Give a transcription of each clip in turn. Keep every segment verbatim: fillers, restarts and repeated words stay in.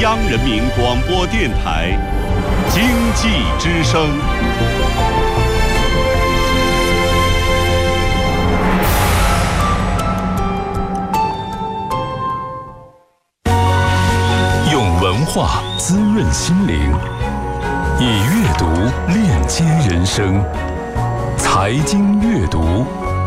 央人民广播电台经济之声。 用文化滋润心灵，以阅读链接人生。财经阅读。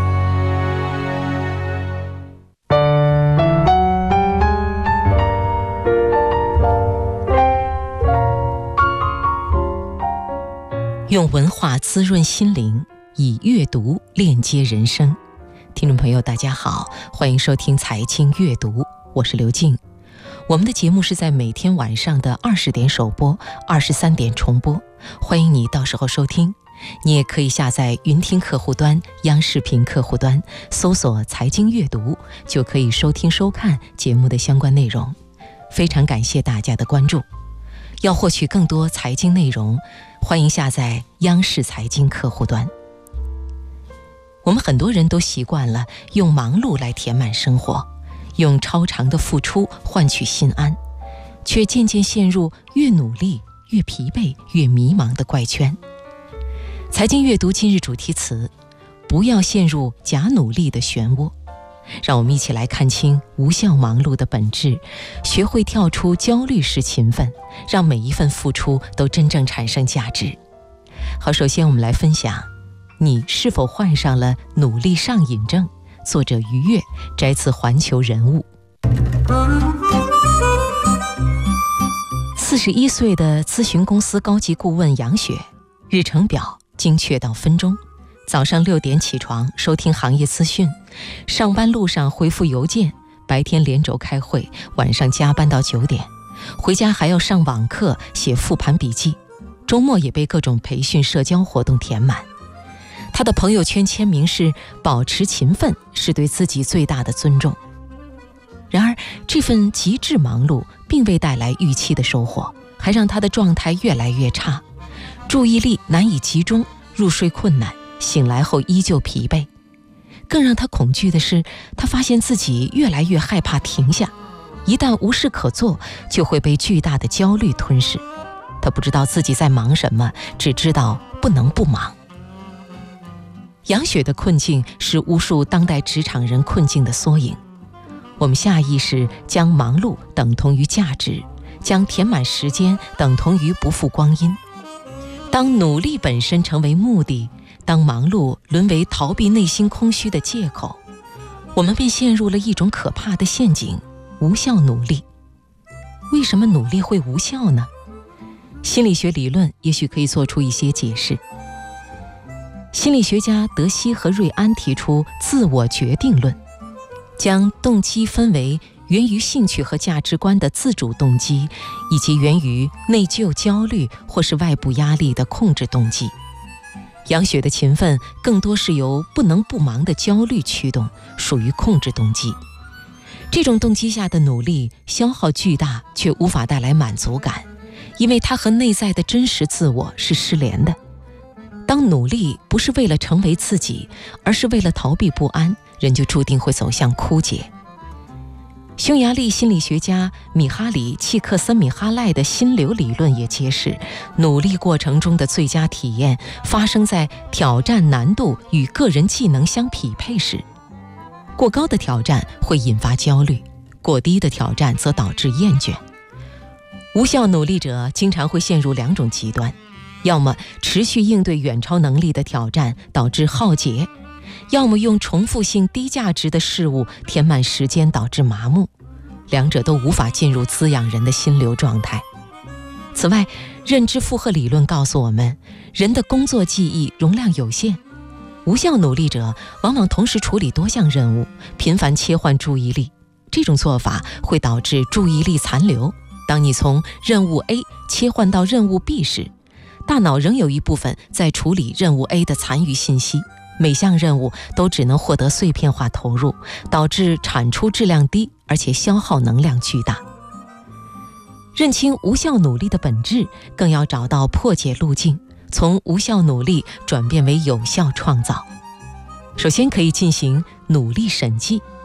用文化滋润心灵，以阅读链接人生。听众朋友大家好，欢迎收听财经阅读，我是刘静。我们的节目是在每天晚上的二十点首播，二十三点重播，欢迎你到时候收听。你也可以下载云听客户端、央视频客户端，搜索财经阅读，就可以收听收看节目的相关内容。非常感谢大家的关注。要获取更多财经内容，欢迎下载央视财经客户端。我们很多人都习惯了用忙碌来填满生活，用超长的付出换取心安，却渐渐陷入越努力越疲惫越迷茫的怪圈。财经阅读今日主题词：不要陷入假努力的漩涡。让我们一起来看清无效忙碌的本质，学会跳出焦虑式勤奋，让每一份付出都真正产生价值。好，首先我们来分享，你是否患上了努力上瘾症？作者于越，摘自环球人物。四十一岁的咨询公司高级顾问杨雪，日程表精确到分钟。早上六点起床收听行业资讯，上班路上回复邮件，白天连轴开会，晚上加班到九点，回家还要上网课写复盘笔记，周末也被各种培训社交活动填满。他的朋友圈签名是保持勤奋是对自己最大的尊重。然而这份极致忙碌并未带来预期的收获，还让他的状态越来越差，注意力难以集中，入睡困难，醒来后依旧疲惫。更让他恐惧的是，他发现自己越来越害怕停下，一旦无事可做，就会被巨大的焦虑吞噬。他不知道自己在忙什么，只知道不能不忙。杨雪的困境是无数当代职场人困境的缩影。我们下意识将忙碌等同于价值，将填满时间等同于不负光阴。当努力本身成为目的，当忙碌沦为逃避内心空虚的借口，我们便陷入了一种可怕的陷阱——无效努力。为什么努力会无效呢？心理学理论也许可以做出一些解释。心理学家德西和瑞安提出自我决定论，将动机分为源于兴趣和价值观的自主动机，以及源于内疚、焦虑或是外部压力的控制动机。杨雪的勤奋更多是由不能不忙的焦虑驱动，属于控制动机。这种动机下的努力消耗巨大，却无法带来满足感，因为它和内在的真实自我是失联的。当努力不是为了成为自己，而是为了逃避不安，人就注定会走向枯竭。匈牙利心理学家米哈里·契克森米哈赖的心流理论也揭示，努力过程中的最佳体验发生在挑战难度与个人技能相匹配时。过高的挑战会引发焦虑，过低的挑战则导致厌倦。无效努力者经常会陷入两种极端，要么持续应对远超能力的挑战，导致耗竭，要么用重复性低价值的事物填满时间，导致麻木。两者都无法进入滋养人的心流状态。此外，认知负荷理论告诉我们，人的工作记忆容量有限，无效努力者往往同时处理多项任务，频繁切换注意力。这种做法会导致注意力残留。当你从任务 A 切换到任务 B 时，大脑仍有一部分在处理任务 A 的残余信息，每项任务都只能获得碎片化投入，导致产出质量低，而且消耗能量巨大。认清无效努力的本质，更要找到破解路径，从无效努力转变为有效创造。首先可以进行努力审计。